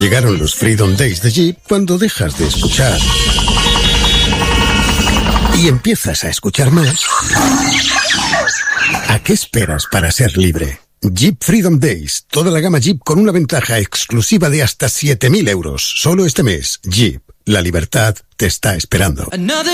Llegaron los Freedom Days de Jeep cuando dejas de escuchar y empiezas a escuchar más. ¿A qué esperas para ser libre? Jeep Freedom Days. Toda la gama Jeep con una ventaja exclusiva de hasta 7.000 euros. Solo este mes. Jeep. La libertad te está esperando.